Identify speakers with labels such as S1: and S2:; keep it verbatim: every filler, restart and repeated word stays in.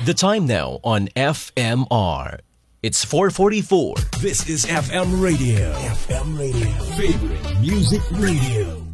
S1: The time now on F M R. It's four forty-four.
S2: This is F M Radio. F M Radio. Favorite music radio.